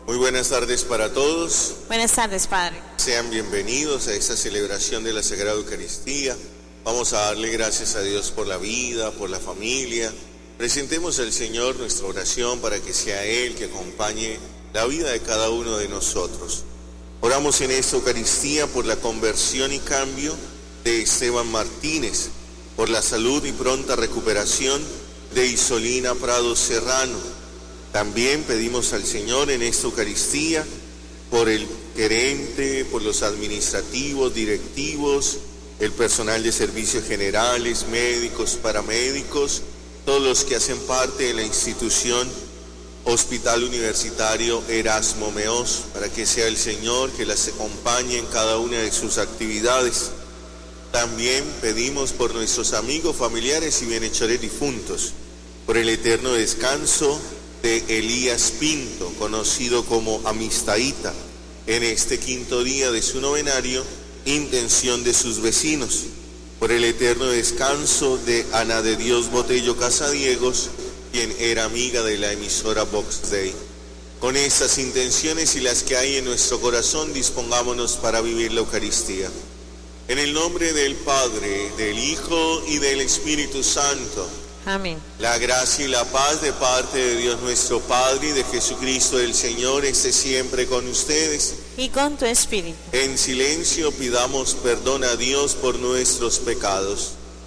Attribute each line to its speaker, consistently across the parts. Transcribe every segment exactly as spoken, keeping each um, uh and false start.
Speaker 1: Muy buenas tardes para todos.
Speaker 2: Buenas tardes, Padre.
Speaker 1: Sean bienvenidos a esta celebración de la Sagrada Eucaristía. Vamos a darle gracias a Dios por la vida, por la familia. Presentemos al Señor nuestra oración para que sea Él que acompañe la vida de cada uno de nosotros. Oramos en esta Eucaristía por la conversión y cambio de Esteban Martínez, por la salud y pronta recuperación de Isolina Prado Serrano. También pedimos al Señor en esta Eucaristía por el gerente, por los administrativos, directivos, el personal de servicios generales, médicos, paramédicos, todos los que hacen parte de la institución Hospital Universitario Erasmo Meós, para que sea el Señor que las acompañe en cada una de sus actividades. También pedimos por nuestros amigos, familiares y bienhechores difuntos, por el eterno descanso de Elías Pinto, conocido como Amistadita, en este quinto día de su novenario, intención de sus vecinos, por el eterno descanso de Ana de Dios Botello Casadiegos, quien era amiga de la emisora Vox Day. Con estas intenciones y las que hay en nuestro corazón, dispongámonos para vivir la Eucaristía. En el nombre del Padre, del Hijo y del Espíritu Santo.
Speaker 2: Amén.
Speaker 1: La gracia y la paz de parte de Dios nuestro Padre y de Jesucristo el Señor esté siempre con ustedes.
Speaker 2: Y con tu espíritu.
Speaker 1: En silencio pidamos perdón a Dios por nuestros pecados.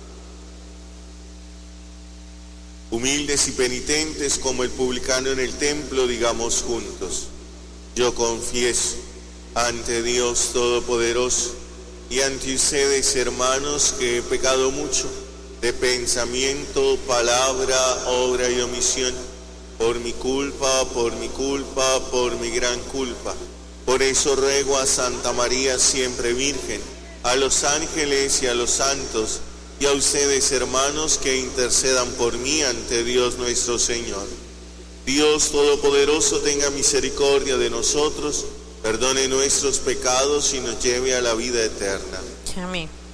Speaker 1: Humildes y penitentes como el publicano en el templo, digamos juntos: yo confieso ante Dios Todopoderoso y ante ustedes, hermanos, que he pecado mucho de pensamiento, palabra, obra y omisión, por mi culpa, por mi culpa, por mi gran culpa. Por eso ruego a Santa María siempre Virgen, a los ángeles y a los santos, y a ustedes, hermanos, que intercedan por mí ante Dios nuestro Señor. Dios Todopoderoso tenga misericordia de nosotros, perdone nuestros pecados y nos lleve a la vida eterna.
Speaker 2: Amén.